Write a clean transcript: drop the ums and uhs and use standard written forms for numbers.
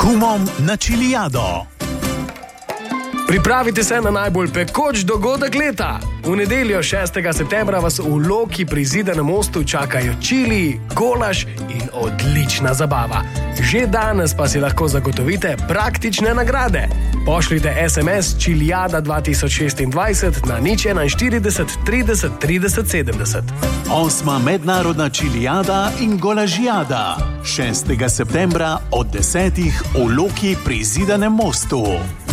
kumom na Čilijado. Pripravite se na najbolj pekoč dogodek leta. V nedeljo 6. septembra vas v Loki pri Zidanem mostu čakajo čili, golaž in odlična zabava. Že danes pa si lahko zagotovite praktične nagrade. Pošljite SMS Čilijada 2026 na 041 30 30 70. 8. mednarodna Čilijada in golažijada 6. septembra od 10. v Loki pri Zidanem mostu.